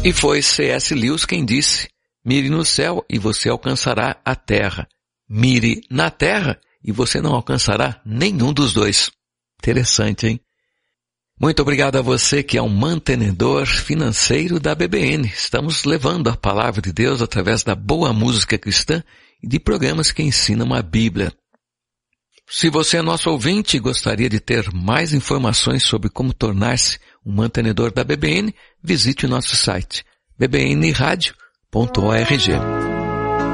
E foi C.S. Lewis quem disse: mire no céu e você alcançará a terra. Mire na terra e você não alcançará nenhum dos dois. Interessante, hein? Muito obrigado a você que é um mantenedor financeiro da BBN. Estamos levando a palavra de Deus através da boa música cristã e de programas que ensinam a Bíblia. Se você é nosso ouvinte e gostaria de ter mais informações sobre como tornar-se um mantenedor da BBN, visite o nosso site bbnradio.org.